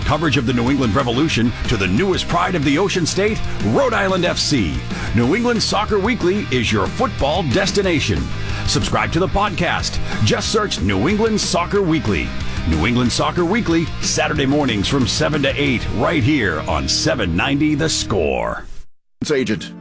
coverage of the New England Revolution to the newest pride of the Ocean State, Rhode Island FC. New England Soccer Weekly is your football destination. Subscribe to the podcast. Just search New England Soccer Weekly. New England Soccer Weekly, Saturday mornings from 7 to 8, right here on 790 The Score. Agent